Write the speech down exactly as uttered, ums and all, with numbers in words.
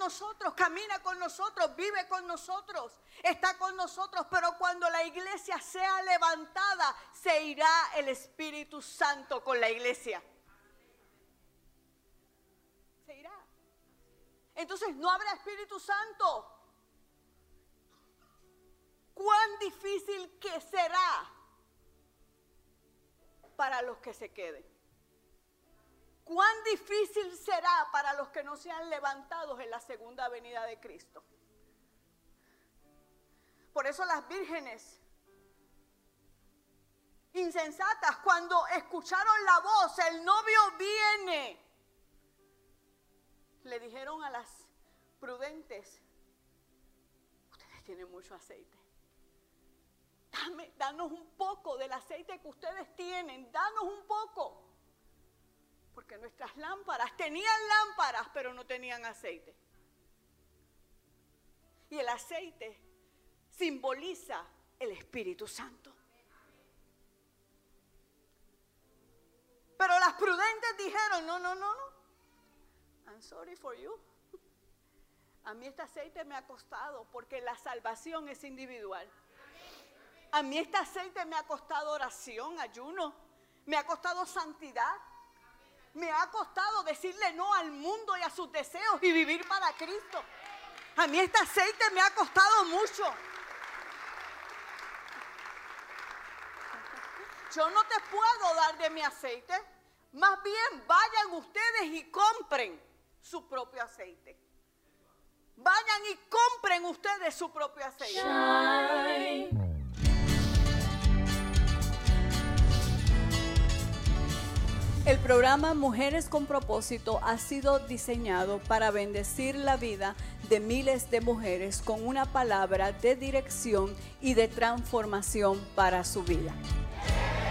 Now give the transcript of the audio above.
nosotros, camina con nosotros, vive con nosotros, está con nosotros, pero cuando la iglesia sea levantada, se irá el Espíritu Santo con la iglesia. Se irá. Entonces no habrá Espíritu Santo. ¿Cuán difícil que será para los que se queden? ¿Cuán difícil será para los que no sean levantados en la segunda venida de Cristo? Por eso las vírgenes insensatas, cuando escucharon la voz, el novio viene, le dijeron a las prudentes, ustedes tienen mucho aceite. Dame, danos un poco del aceite que ustedes tienen, danos un poco. Porque nuestras lámparas tenían lámparas, pero no tenían aceite. Y el aceite simboliza el Espíritu Santo. Pero las prudentes dijeron, no, no, no, no. I'm sorry for you. A mí este aceite me ha costado, porque la salvación es individual. A mí este aceite me ha costado oración, ayuno. Me ha costado santidad. Me ha costado decirle no al mundo y a sus deseos y vivir para Cristo. A mí este aceite me ha costado mucho. Yo no te puedo dar de mi aceite. Más bien vayan ustedes y compren su propio aceite. Vayan y compren ustedes su propio aceite. Shine. El programa Mujeres con Propósito ha sido diseñado para bendecir la vida de miles de mujeres con una palabra de dirección y de transformación para su vida.